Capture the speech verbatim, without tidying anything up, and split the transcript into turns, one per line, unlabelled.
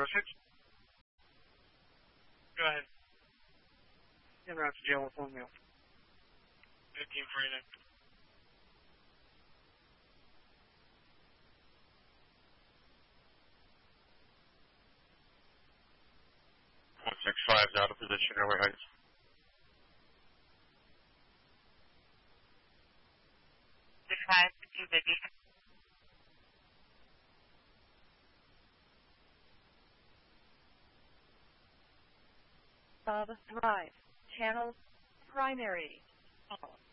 zero six.
Go ahead.
En route to jail with one male.
fifteen forty-nine.
one six five is out of position, Airway Heights.
six five, two fifty.
Bob Thrive, channel primary.